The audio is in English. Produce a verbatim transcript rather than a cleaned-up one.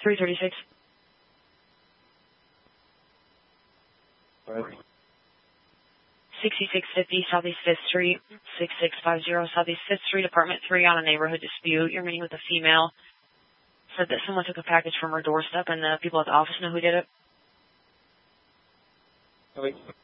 three thirty-six. Right. sixty-six fifty Southeast fifth Street, six six five zero Southeast fifth Street, Apartment three on a neighborhood dispute. You're meeting with a female. Said that someone took a package from her doorstep and the people at the office know who did it. Okay.